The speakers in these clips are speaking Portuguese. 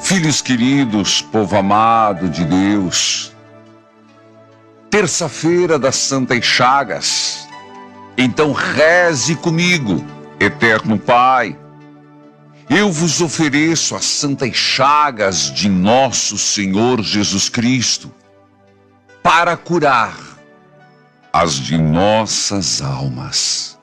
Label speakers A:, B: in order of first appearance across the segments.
A: Filhos queridos, povo amado de Deus, terça-feira das Santas Chagas, então reze comigo, Eterno Pai, eu vos ofereço as Santas Chagas de nosso Senhor Jesus Cristo, para curar as de nossas almas.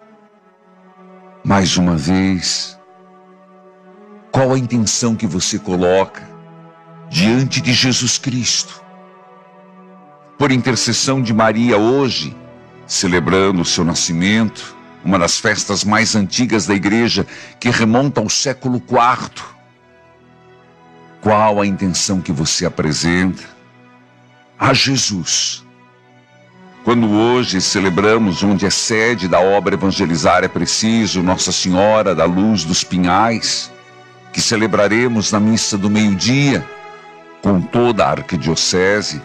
A: Mais uma vez, qual a intenção que você coloca diante de Jesus Cristo? Por intercessão de Maria hoje, celebrando o seu nascimento, uma das festas mais antigas da igreja que remonta ao século IV. Qual a intenção que você apresenta a Jesus? Quando hoje celebramos onde é sede da obra Evangelizar é Preciso, Nossa Senhora da Luz dos Pinhais, que celebraremos na missa do meio-dia, com toda a arquidiocese.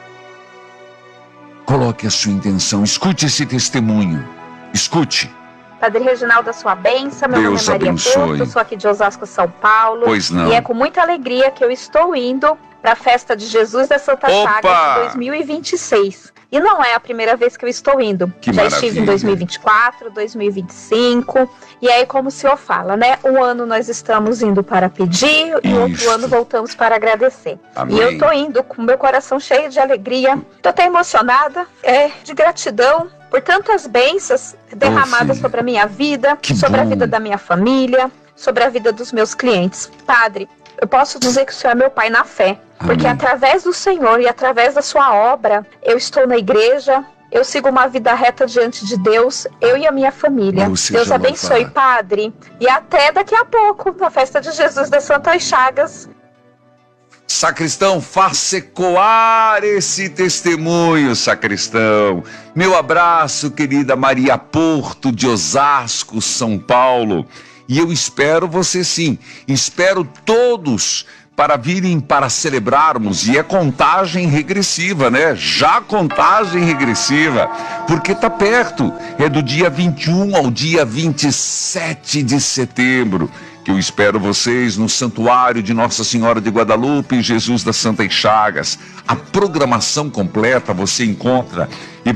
A: Coloque a sua intenção, escute esse testemunho, escute.
B: Padre Reginaldo, a sua bênção, meu
A: Deus
B: nome é Maria
A: abençoe.
B: Porto, sou aqui de Osasco, São Paulo.
A: Pois não.
B: E é com muita alegria que eu estou indo para a festa de Jesus da Santa Chaga de 2026. E não é a primeira vez que eu estou indo.
A: Que
B: Já
A: maravilha.
B: estive em 2024, 2025. E aí, como o senhor fala, né? Um ano nós estamos indo para pedir e outro
A: Isso.
B: ano voltamos para agradecer.
A: Amém.
B: E eu estou indo com meu coração cheio de alegria. Estou até emocionada, de gratidão por tantas bênçãos derramadas
A: filha.
B: sobre a minha vida,
A: Que
B: sobre a
A: bom.
B: vida da minha família, sobre a vida dos meus clientes. Padre, eu posso dizer que o senhor é meu pai na fé. Porque
A: Amém.
B: através do Senhor e através da sua obra, eu estou na igreja, eu sigo uma vida reta diante de Deus, eu e a minha família.
A: Louvado seja
B: Deus abençoe,
A: louvado.
B: Padre. E até daqui a pouco, na festa de Jesus das Santas Chagas.
A: Sacristão, faça ecoar esse testemunho, sacristão. Meu abraço, querida Maria Porto, de Osasco, São Paulo. E eu espero você sim, espero todos para virem para celebrarmos, e é contagem regressiva, né? Já contagem regressiva, porque tá perto, é do dia 21 ao dia 27 de setembro, que eu espero vocês no Santuário de Nossa Senhora de Guadalupe e Jesus das Santas Chagas. A programação completa você encontra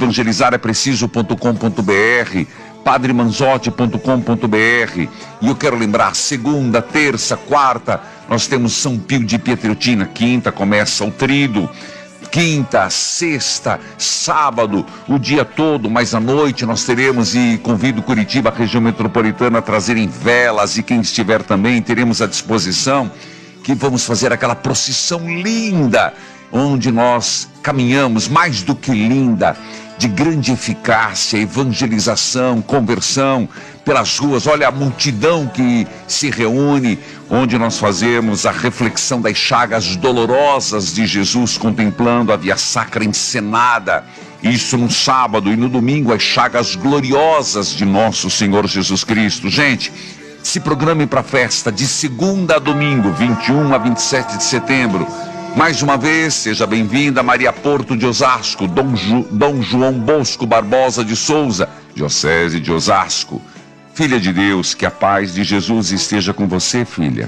A: evangelizarepreciso.com.br, padremanzotti.com.br. E eu quero lembrar, segunda, terça, quarta, nós temos São Pio de Pietreutina. Quinta começa o trido, quinta, sexta, sábado, o dia todo, mas à noite nós teremos, e convido Curitiba, a região metropolitana, a trazerem velas, e quem estiver também, teremos à disposição, que vamos fazer aquela procissão linda, onde nós caminhamos, mais do que linda, de grande eficácia, evangelização, conversão pelas ruas. Olha a multidão que se reúne, onde nós fazemos a reflexão das chagas dolorosas de Jesus, contemplando a Via Sacra encenada. Isso no sábado, e no domingo as chagas gloriosas de nosso Senhor Jesus Cristo. Gente, se programem para a festa de segunda a domingo, 21 a 27 de setembro. Mais uma vez, seja bem-vinda Maria Porto de Osasco, Dom João Bosco Barbosa de Souza, Diocese de Osasco. Filha de Deus, que a paz de Jesus esteja com você, filha.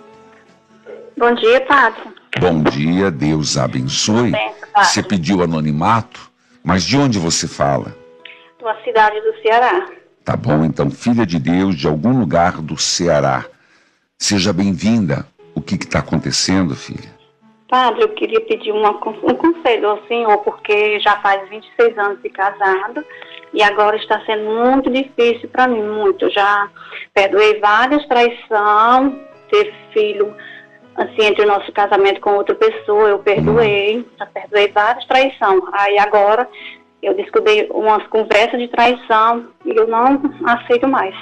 C: Bom dia, Padre.
A: Bom dia, Deus abençoe.
C: Bem, Padre.
A: Você pediu anonimato, mas de onde você fala?
C: De uma cidade do Ceará.
A: Tá bom, então, filha de Deus, de algum lugar do Ceará. Seja bem-vinda. O que está acontecendo, filha?
C: Padre, eu queria pedir um conselho ao senhor, porque já faz 26 anos de casado e agora está sendo muito difícil para mim, muito. Eu já perdoei várias traições, teve filho, assim, entre o nosso casamento com outra pessoa, eu perdoei, já perdoei várias traições. Aí agora eu descobri umas conversas de traição e eu não aceito mais.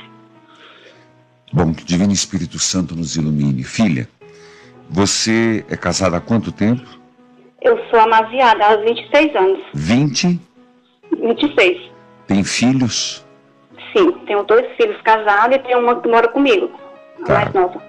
A: Bom, que o Divino Espírito Santo nos ilumine. Filha, você é casada há quanto tempo?
C: Eu sou amaziada há 26 anos.
A: 20?
C: 26.
A: Tem filhos?
C: Sim, tenho 2 filhos casados e tenho uma que mora comigo, a
A: Tá.
C: mais nova.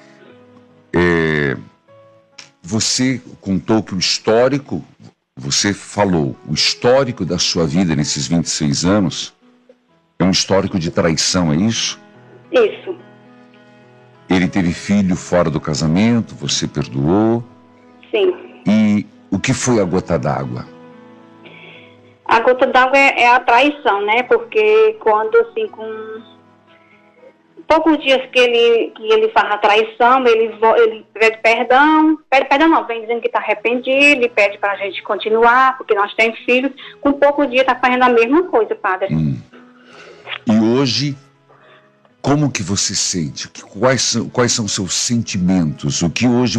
A: Você contou que o histórico, você falou, o histórico da sua vida nesses 26 anos é um histórico de traição, é isso?
C: Isso.
A: Ele teve filho fora do casamento, você perdoou?
C: Sim.
A: E o que foi a gota d'água?
C: A gota d'água é a traição, né? Porque quando, assim, com poucos dias que ele faz a traição, ele pede perdão não, vem dizendo que está arrependido, e pede para a gente continuar, porque nós temos filhos. Com poucos dias está fazendo a mesma coisa, padre.
A: E hoje, como que você sente? Quais são os seus sentimentos? O que hoje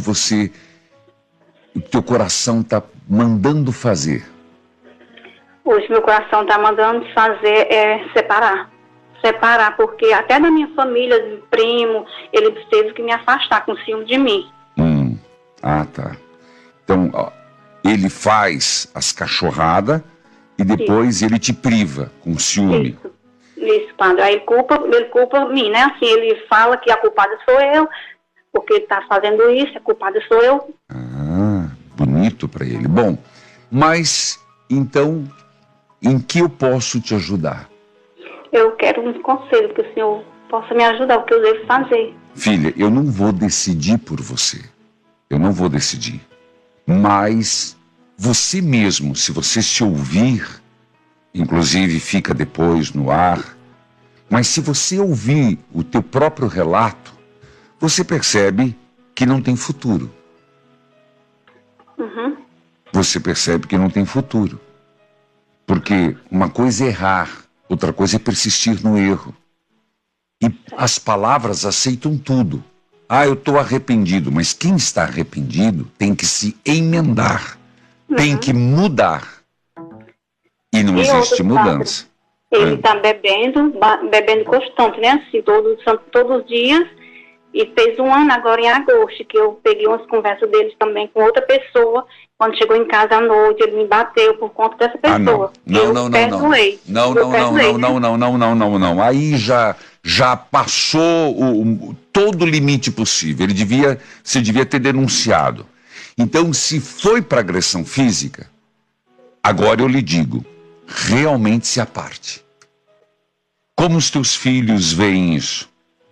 A: o teu coração está mandando fazer?
C: Hoje meu coração está mandando fazer separar, porque até da minha família, do primo, ele teve que me afastar com ciúme de mim.
A: Ah, tá. Então, ó, ele faz as cachorradas e depois ele te priva com ciúme.
C: Isso, padre. Aí ele culpa mim, né? Assim, ele fala que a culpada sou eu, porque ele está fazendo isso, a culpada sou eu.
A: Ah, bonito para ele. Bom, mas então, em que eu posso te ajudar?
C: Eu quero um conselho, que o senhor possa me ajudar, o que eu devo fazer.
A: Filha, eu não vou decidir por você. Eu não vou decidir. Mas você mesmo, se você se ouvir, inclusive fica depois no ar, mas se você ouvir o teu próprio relato, você percebe que não tem futuro. Você percebe que não tem futuro. Porque uma coisa é errar, outra coisa é persistir no erro. E as palavras aceitam tudo. Ah, eu estou arrependido, mas quem está arrependido tem que se emendar, tem que mudar. E não existe mudança.
C: Ele está bebendo constante, né? Assim, todos os dias. E fez um ano agora em agosto, que eu peguei umas conversas deles também com outra pessoa. Quando chegou em casa à noite, ele me bateu por conta dessa pessoa.
A: Não. Aí já passou todo o limite possível. Você devia ter denunciado. Então, se foi para agressão física, agora eu lhe digo, realmente se aparte. Como os teus filhos veem isso?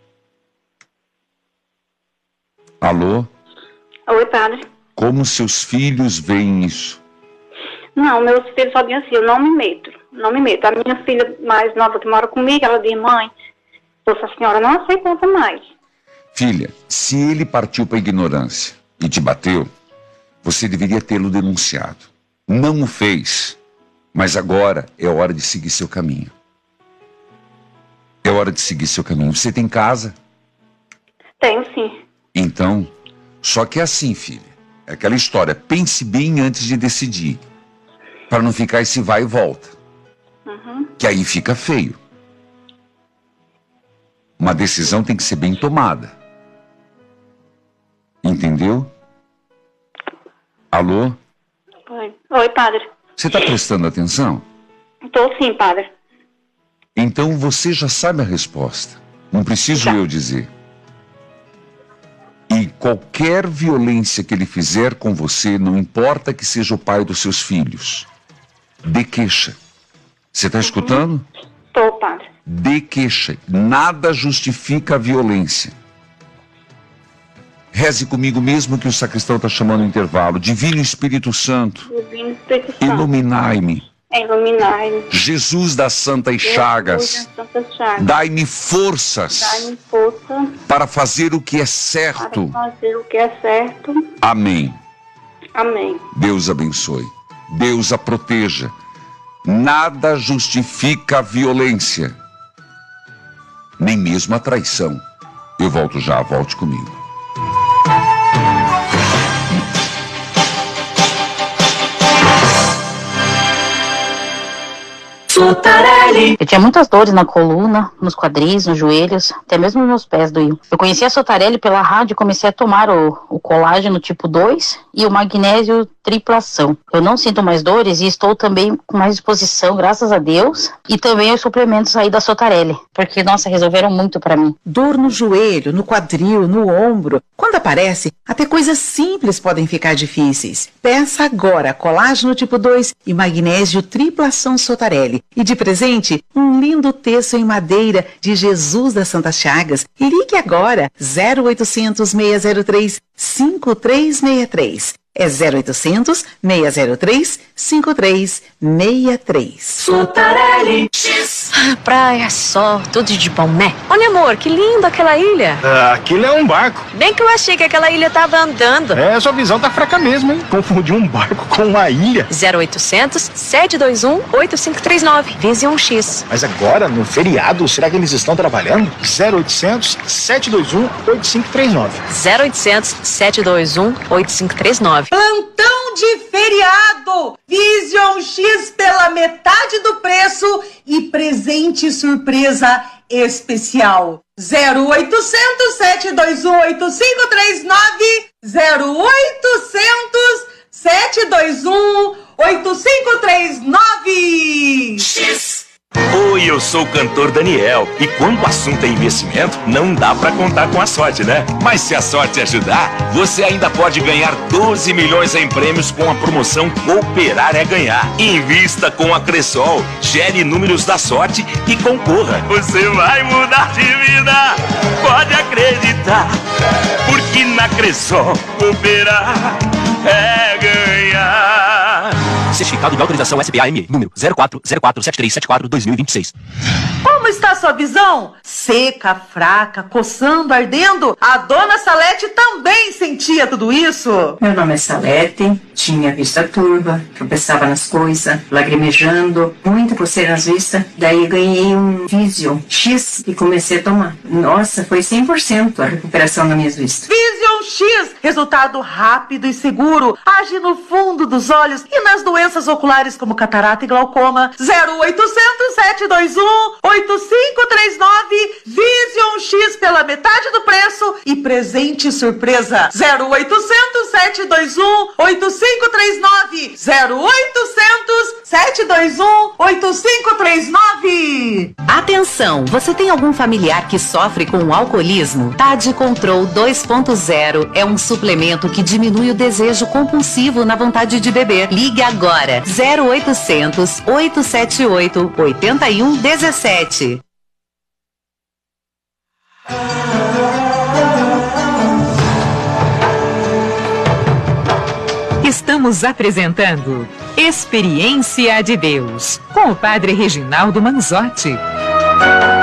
A: Alô?
C: Oi, padre.
A: Como seus filhos veem isso?
C: Não, meus filhos só dizem assim, eu não me meto. A minha filha mais nova que mora comigo, ela diz, mãe, essa senhora não aceita mais.
A: Filha, se ele partiu para a ignorância e te bateu, você deveria tê-lo denunciado. Não o fez, mas agora é hora de seguir seu caminho. É hora de seguir seu caminho. Você tem casa?
C: Tenho, sim.
A: Então, só que é assim, filha. É aquela história, pense bem antes de decidir. Para não ficar esse vai e volta. Que aí fica feio. Uma decisão tem que ser bem tomada. Entendeu? Alô?
C: Oi, padre.
A: Você está prestando atenção?
C: Estou sim, padre.
A: Então você já sabe a resposta. Não preciso eu dizer. E qualquer violência que ele fizer com você, não importa que seja o pai dos seus filhos, dê queixa. Você está escutando?
C: Estou, padre.
A: Dê queixa. Nada justifica a violência. Reze comigo mesmo que o sacristão está chamando o intervalo. Divino Espírito Santo, iluminai-me. Jesus das Santas Chagas, dai-me forças para fazer o que é certo. Amém. Deus abençoe. Deus a proteja. Nada justifica a violência, nem mesmo a traição. Eu volto já, volte comigo.
D: Sotarelli. Eu tinha muitas dores na coluna, nos quadris, nos joelhos, até mesmo nos meus pés doíam. Eu conheci a Sotarelli pela rádio e comecei a tomar o colágeno tipo 2 e o magnésio triplação. Eu não sinto mais dores e estou também com mais disposição, graças a Deus, e também os suplementos aí da Sotarelli, porque, nossa, resolveram muito pra mim.
E: Dor no joelho, no quadril, no ombro. Quando aparece, até coisas simples podem ficar difíceis. Peça agora colágeno tipo 2 e magnésio triplação Sotarelli. E de presente, um lindo terço em madeira de Jesus das Santas Chagas. Ligue agora, 0800 603 5363. É 0800 603 5363.
F: Sotarelli X. Praia, sol, tudo de bom, né? Olha, amor, que linda aquela ilha.
G: Aquilo é um barco.
F: Bem que eu achei que aquela ilha tava andando.
G: Sua visão tá fraca mesmo, hein? Confundiu um barco com uma ilha.
F: 0800 721 8539. Vision X.
G: Mas agora, no feriado, será que eles estão trabalhando? 0800 721 8539.
F: 0800 721 8539.
H: Plantão de feriado! Vision X pela metade do preço e presente surpresa especial. 0800 721 8539. 0800 721 8539.
I: X. Oi, eu sou o cantor Daniel e quando o assunto é investimento, não dá pra contar com a sorte, né? Mas se a sorte ajudar, você ainda pode ganhar 12 milhões em prêmios com a promoção Cooperar é Ganhar. Invista com a Cressol, gere números da sorte e concorra. Você vai mudar de vida, pode acreditar, porque na Cressol Cooperar é ganhar.
J: Certificado de autorização SPAM, número 04047374-2026.
H: Como está sua visão? Seca, fraca, coçando, ardendo? A dona Salete também sentia tudo isso?
K: Meu nome é Salete, tinha vista turva, tropeçava nas coisas, lagrimejando, muita coceira nas vistas. Daí ganhei um Vision X e comecei a tomar. Nossa, foi 100% a recuperação das minhas vistas.
H: Vision X, resultado rápido e seguro, age no fundo dos olhos e nas doenças oculares como catarata e glaucoma. 0800 721 8539. Vision X pela metade do preço e presente surpresa. 0800 721 8539. 0800 721 8539.
L: Atenção, você tem algum familiar que sofre com alcoolismo? TAD Control 2.0 é um suplemento que diminui o desejo compulsivo na vontade de beber. Ligue agora, 0800 878 8117.
M: Estamos apresentando Experiência de Deus com o Padre Reginaldo Manzotti.